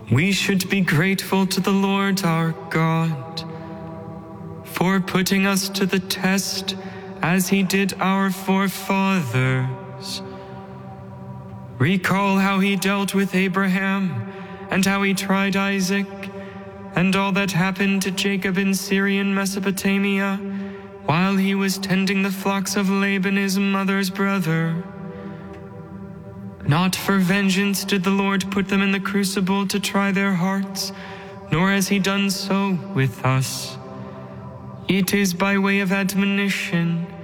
We should be grateful to the Lord our God for putting us to the test as he did our forefathers. Recall how he dealt with Abraham and how he tried Isaac, and all that happened to Jacob in Syrian Mesopotamia while he was tending the flocks of Laban his mother's brother. Not for vengeance did the Lord put them in the crucible to try their hearts, nor has he done so with us. It is by way of admonition,